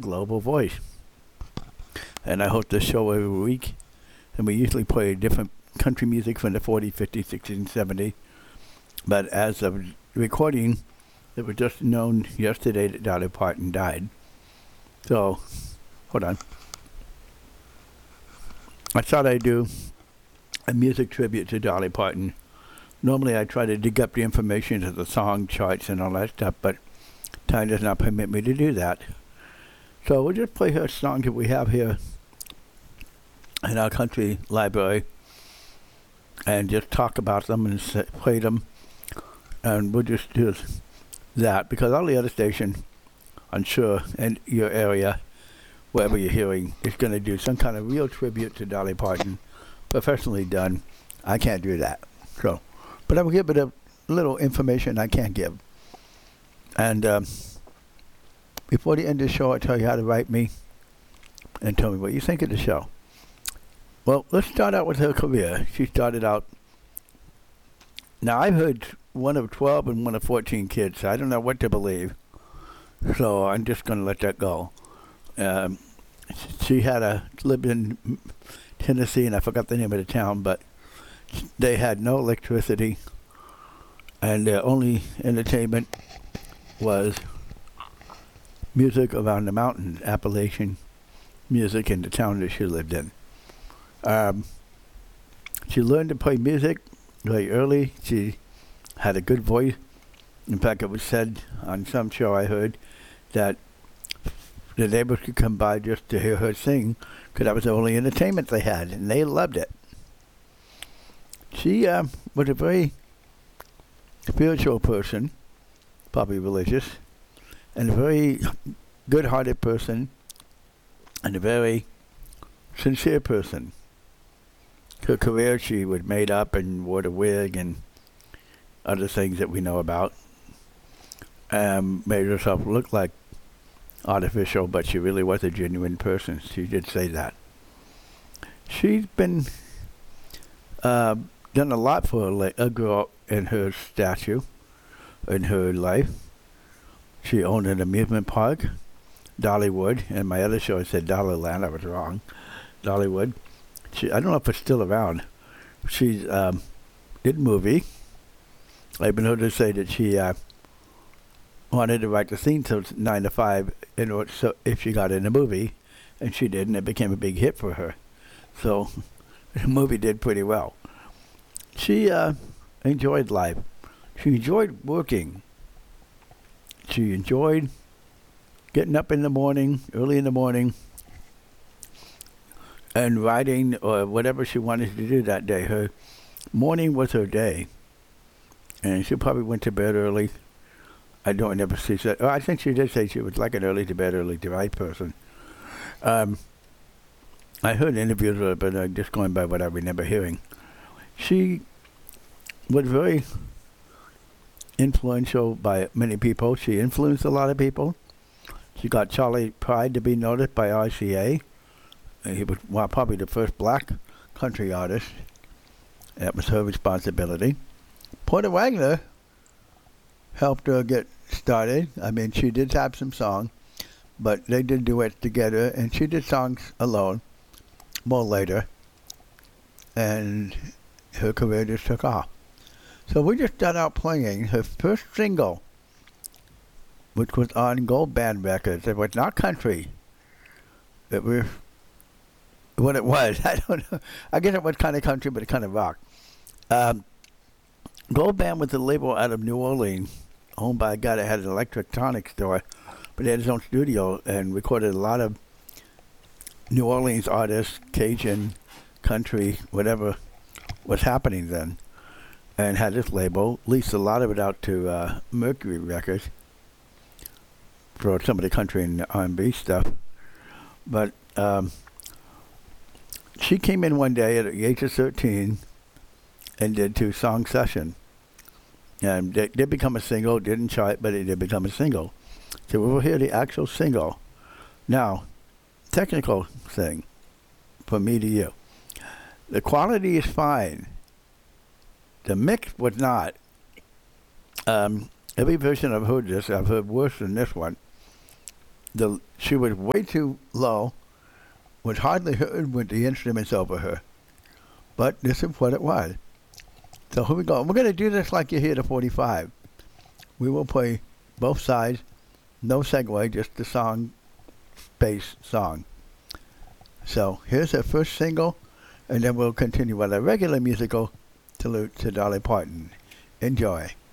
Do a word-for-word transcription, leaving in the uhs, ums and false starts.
Global Voice. And I host this show every week. And we usually play different country music from the forties, fifties, sixties, and seventies. But as of recording, it was just known yesterday that Dolly Parton died. So, hold on. I thought I'd do a music tribute to Dolly Parton. Normally I try to dig up the information to the song charts and all that stuff, but time does not permit me to do that. So we'll just play her songs that we have here in our country library and just talk about them and s- play them. And we'll just do that because all the other stations, I'm sure, in your area, wherever you're hearing, is going to do some kind of real tribute to Dolly Parton, professionally done. I can't do that. So, but I will give it a little information I can give. And um, before the end of the show, I'll tell you how to write me and tell me what you think of the show. Well, let's start out with her career. She started out. Now, I've heard one of twelve and one of fourteen kids. So I don't know what to believe. So I'm just going to let that go. Um, she had a lived in Tennessee, and I forgot the name of the town, but they had no electricity, and their only entertainment was music around the mountains, Appalachian music in the town that she lived in. Um, she learned to play music very early. She had a good voice. In fact, it was said on some show I heard that the neighbors could come by just to hear her sing because that was the only entertainment they had, and they loved it. She uh, was a very spiritual person, probably religious, and a very good-hearted person, and a very sincere person. Her career, she was made up and wore the wig and other things that we know about. Um, made herself look like artificial, but she really was a genuine person. She did say that. She's been uh, done a lot for a, la- a girl in her statue, in her life. She owned an amusement park, Dollywood, and my other show I said Dollyland. I was wrong. Dollywood. She, I don't know if it's still around. She um, did movie. I've been heard her say that she uh, wanted to write the scene till nine to five in order so if she got in a movie, and she did, and it became a big hit for her. So the movie did pretty well. She uh, enjoyed life. She enjoyed working. She enjoyed getting up in the morning, early in the morning, and writing or whatever she wanted to do that day. Her morning was her day, and she probably went to bed early. I don't ever see that. Oh, I think she did say she was like an early to bed, early to rise person. Um, I heard interviews with her, but uh, just going by what I remember hearing. She was very influential by many people. She influenced a lot of people. She got Charlie Pride to be noticed by R C A. Uh, he was well, probably the first black country artist. That was her responsibility. Porter Wagoner helped her get started. I mean, she did have some songs, but they did duets together, and she did songs alone more later, and her career just took off. So we just started out playing her first single, which was on Gold Band Records. It was not country. It was what it was. I don't know. I guess it was kind of country, but kind of rock. Um, Gold Band was a label out of New Orleans, owned by a guy that had an electronic store, but he had his own studio and recorded a lot of New Orleans artists, Cajun, country, whatever was happening then, and had this label, leased a lot of it out to uh, Mercury Records for some of the country and R and B stuff. But um, she came in one day at the age of thirteen and did two song session. And it did become a single, didn't chart, but it did become a single. So we will hear the actual single. Now, technical thing from me to you. The quality is fine. The mix was not. Um, every version I've heard this, I've heard worse than this one. the she was way too low, was hardly heard with the instruments over her. But this is what it was. So here we go. We're going to do this like you hear the forty-five. We will play both sides, no segue, just the song, bass song. So here's the first single, and then we'll continue with a regular musical salute to Dolly Parton. Enjoy.